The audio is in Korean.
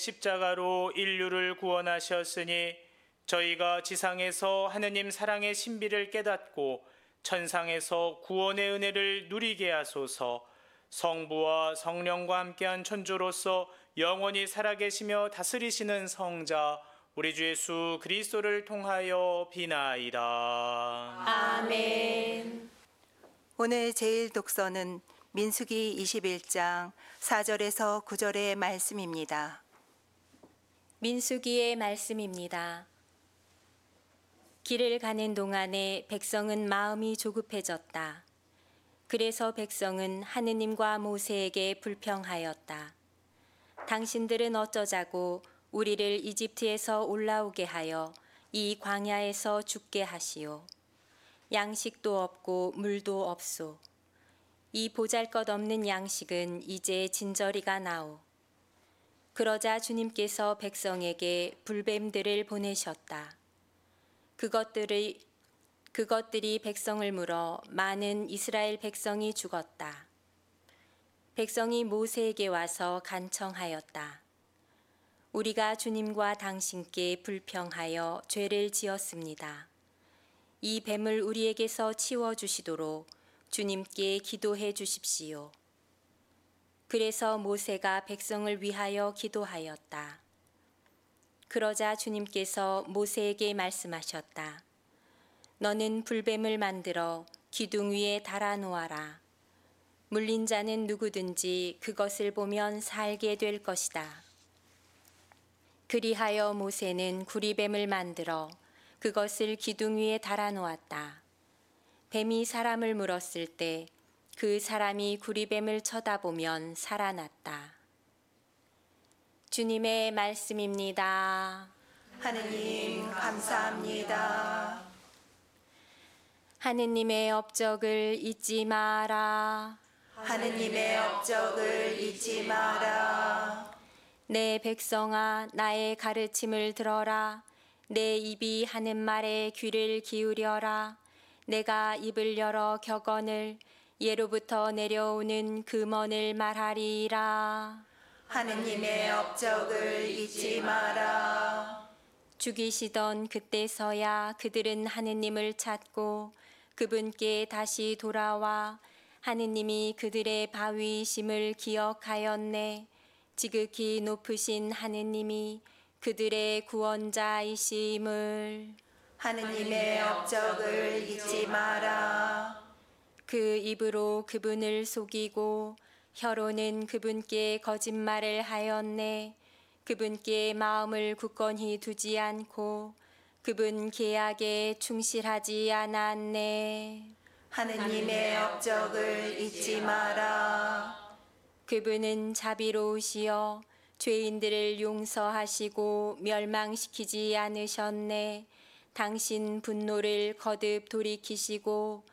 십자가로 인류를 구원하셨으니 저희가 지상에서 하느님 사랑의 신비를 깨닫고 천상에서 구원의 은혜를 누리게 하소서. 성부와 성령과 함께한 천주로서 영원히 살아계시며 다스리시는 성자 우리 주 예수 그리스도를 통하여 비나이다. 아멘. 오늘 제일 독서는 민수기 21장 4절에서 9절의 말씀입니다. 민수기의 말씀입니다. 길을 가는 동안에 백성은 마음이 조급해졌다. 그래서 백성은 하느님과 모세에게 불평하였다. 당신들은 어쩌자고 우리를 이집트에서 올라오게 하여 이 광야에서 죽게 하시오. 양식도 없고 물도 없소. 이 보잘것없는 양식은 이제 진저리가 나오. 그러자 주님께서 백성에게 불뱀들을 보내셨다. 그것들이 백성을 물어 많은 이스라엘 백성이 죽었다. 백성이 모세에게 와서 간청하였다. 우리가 주님과 당신께 불평하여 죄를 지었습니다. 이 뱀을 우리에게서 치워주시도록 주님께 기도해 주십시오. 그래서 모세가 백성을 위하여 기도하였다. 그러자 주님께서 모세에게 말씀하셨다. 너는 불뱀을 만들어 기둥 위에 달아 놓아라. 물린 자는 누구든지 그것을 보면 살게 될 것이다. 그리하여 모세는 구리뱀을 만들어 그것을 기둥 위에 달아 놓았다. 뱀이 사람을 물었을 때 그 사람이 구리뱀을 쳐다보면 살아났다. 주님의 말씀입니다. 하느님 감사합니다. 하느님의 업적을 잊지 마라. 하느님의 업적을 잊지 마라. 내 백성아, 나의 가르침을 들어라. 내 입이 하는 말에 귀를 기울여라. 내가 입을 열어 격언을 예로부터 내려오는 금언을 말하리라. 하느님의 업적을 잊지 마라. 죽이시던 그때서야 그들은 하느님을 찾고 그분께 다시 돌아와 하느님이 그들의 바위이심을 기억하였네. 지극히 높으신 하느님이 그들의 구원자이심을. 하느님의 업적을 잊지 마라. 그 입으로 그분을 속이고 혀로는 그분께 거짓말을 하였네. 그분께 마음을 굳건히 두지 않고 그분 계약에 충실하지 않았네. 하느님의 업적을 잊지 마라. 그분은 자비로우시여 죄인들을 용서하시고 멸망시키지 않으셨네. 당신 분노를 거듭 돌이키시고